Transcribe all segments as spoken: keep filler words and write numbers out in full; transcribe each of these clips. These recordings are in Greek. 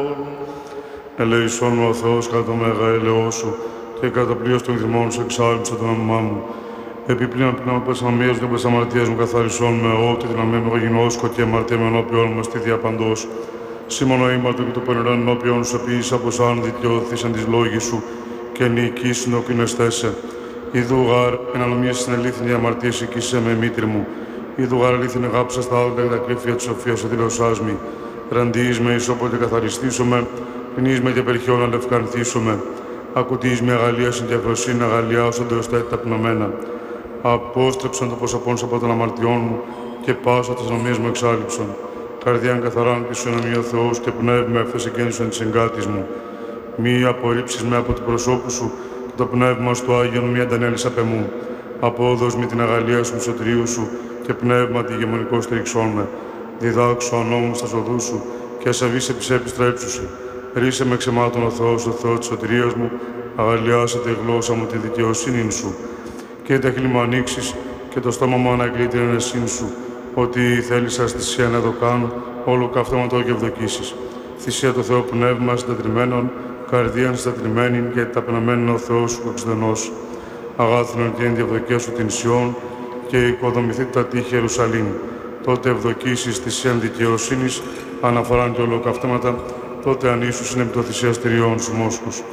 Ελεησόν μου ο Θεός κατά το μέγα έλεό σου και κατά πλοίος των θυμών σου εξάλληψε το όνομά μου. Επιπλέον πνεύμα πες αμίας και πες αμαρτίας μου καθαρισόν με ό,τι την αμέ μου γινώσκω και αμαρτία με ενώπιον μου στη διαπαντός. Σήμωνο ήμαρτο και το πενεράν ενώπιον σου επίσης από σαν δικαιώθης εν της λόγης σου και νικήσουν ο κοινεστέσε. Ιδού γάρ εν ανομίες στην αλήθινη αμαρτία οικήσαι με μήτρη μου. Ιδού γάρ αλήθινη αγάπησα στα άδεια και τα κρύφια της σοφίας εδήλωσάς μη. Ραντείς με εις όποτε καθαριστήσουμε, πνείς με και περχιόν αλευκανθήσουμε. Ακουτείς με αγαλίασιν και ευρωσίν αγαλιάσονται ως τα ταπεινωμένα. Απόστρεψαν το προσωπόνς από των αμαρτιών μου και πάσα τις νομίες μου εξάλληψον. Καρδιάν καθαράν πίσω ενωμή ο Θεός και πνεύμα εύθεση γέννησον της εγκάτης μου. Μη απορρίψεις με από του προσώπου σου και το πνεύμα στο Άγιον μη αντανέλεις απ' εμού. Απόδος μη την αγαλία σου σωτηρίου σου και πνεύμα τη γεμονικό στηριξόν με. Διδάξω ανόμου στα οδού σου και ασαβείς επί σε επιστρέψουσι. Ρίσε με ξεμάτων ο Θεός, ο Θεός της σωτηρίας μου, αγαλιάσετε η γλώσσα μου τη δικαιοσύνη σου. Και τα χείλη μου ανοίξεις και το στόμα μου αναγκλεί την ενεσύν σου, ότι θέλεις αστησία να το κάνω, όλο καυτώματο και ευδοκίσεις. Θυσία το Θεό πνεύμα συντετριμένων, καρδίαν συντετριμένην και ταπεινωμένην ο Θεός σου εξδενός. Αγάθινον και ενδιευδοκία σου την Σιών και οικοδομηθεί τα τείχη Ιερουσαλήμ. Τότε ευδοκίσεις θυσίαν δικαιοσύνης, αναφοράν και ολοκαυτώματα, τότε ανήσους είναι επί το θυσιαστηριών σου μόσχους.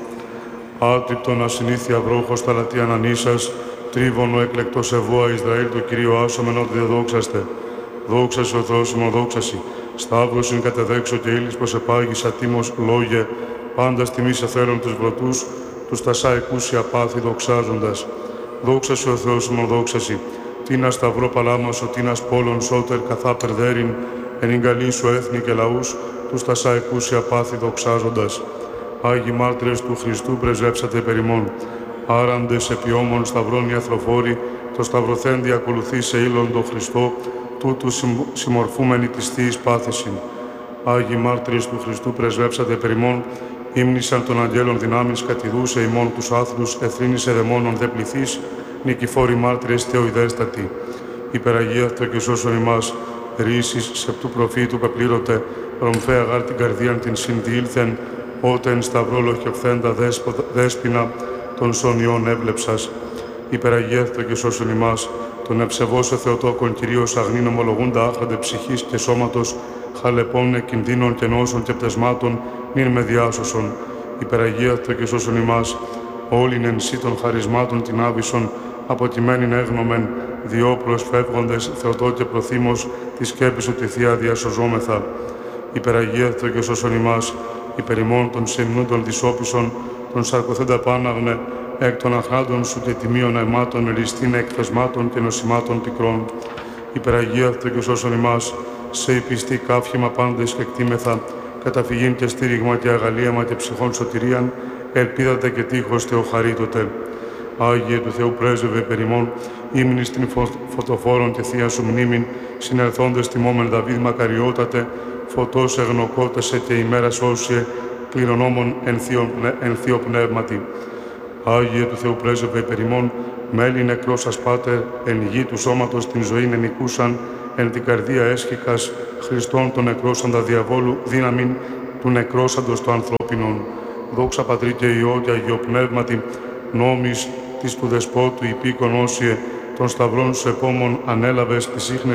Άτριπτον ασυνήθεια βρόχος τα λατή ανανήσας, τρίβωνο εκλεκτός ευώα Ισραήλ το Κυρίο άσομεν ότι δεδόξαστε. Δόξασι ο Θεός ημωδόξασι, σταύρωσιν κατεδέξω και ύλης πως επάγεις ατίμος λόγε, πάντας τιμής εθέλων τους βρωτούς, τους τασά εκούσια πάθη δοξάζοντας. Δόξασι ο Θεός ημωδόξασι, τίνας σταυρό παλάμασο, τίνας πόλων σώτερ καθά περδέριν, εν εγκαλήν σου έθνη και λαούς, τους τασά εκούσια πάθη δοξάζοντας. Άγιοι μάρτυρες του Χριστού πρεσβεύσατε περιμών. Άραντες επί όμων σταυρών οι αθροφόροι, το σταυροθέντη ακολουθεί σε ήλον το Χριστό, τούτου συμμορφούμενοι της Θείης πάθησιν. Άγιοι μάρτυρες του Χριστού πρεσβεύσατε περιμών, ύμνησαν των αγγέλων δυνάμεις κατηδούσε ημών τους άθλους, εθρήνησε δαιμόνων δε πληθείς, νικηφόροι μάρτυρες θεοειδέστατοι. Υπεραγία Θεό και σώσον ημάς, ρίσεις σεπτού προφήτου πεπλήρωτε, ρομφαία γάρ την καρδίαν την συνδιήλθεν, ότεν σταυρό λοχευθέντα δέσποινα, των σωνιών έβλεψας. Υπεραγία Θεό και σώσον ημάς, τον ευσεβώσε Θεοτόκον Κυρίως αγνήν ομολογούντα άχραντε ψυχής και σώματος, χαλεπών κινδύνων και νόσων και πτεσμάτων, νυν με διάσωσον. Υπεραγία Θεό και σώσον ημάς, όλην εν σύ των χαρισμάτων την άβυσον, αποτιμένην έγνομεν, διό προσφεύγοντες Θεοτό και προθύμος, τη σκέπη σου τη Θεία διασωζόμεθα. Υπεραγία Θεό και σώσον ημάς, υπερημών των σεμνούντων δυσόπισων, των σαρκοθέντα πάναγνε, εκ των αχράντων σου και τιμίων αημάτων, ληστήν εκθεσμάτων και νοσημάτων πικρών. Υπεραγία Θεό και σώσον ημάς, σε υπιστή καύχημα πάντες και εκτίμεθα, καταφυγήν και στήριγμα και αγαλίαμα και ψυχών σωτηρίαν, ελπίδατε και τείχος Θεοχαρίτωτε. Άγιε του Θεού πρέσβευε περιμών, ύμνης την φω... φωτοφόρων και θεία σου μνήμην, συνερθόντες τιμόμεν Δαβίδ μακαριότατε, φωτός εγνοκότεσε και ημέρας όσιε, κληρονόμων εν, εν θείο πνεύματι. Άγιε του Θεού πρέσβευε περιμών, μέλη νεκρός σας πάτερ, εν γη του σώματος την ζωήν ενικούσαν, εν την καρδία έσχικας, Χριστόν τον νεκρόσαντα διαβόλου, δύναμην του νεκρόσαντος το ανθρώπινον. Δόξα Πατρί και Υιό και Αγίο Πνεύματι, νόμις της του Δεσπότου υπήκον όσιε, των σταυρών σου επόμων ανέλαβες τις ίχνες